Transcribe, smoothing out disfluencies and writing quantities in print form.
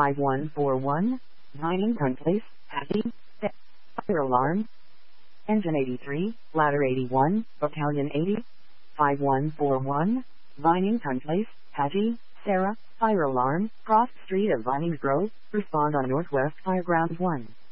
5141, Vinington Place, Hattie, fire alarm. Engine 83, ladder 81, battalion 80. 5141, Vinington Place, Hattie, Sarah, fire alarm, cross street of Vinings Grove, respond on Northwest Fire Ground 1.